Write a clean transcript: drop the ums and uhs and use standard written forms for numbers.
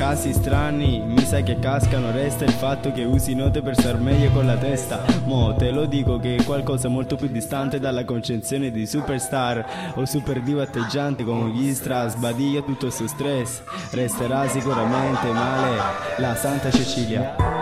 casi strani, mi sa che cascano. Resta il fatto che usi note per star meglio con la testa. Mo te lo dico che è qualcosa molto più distante dalla concezione di superstar o super divo atteggiante come gli strass. Sbadiglia tutto il suo stress, resterà sicuramente male la Santa Cecilia.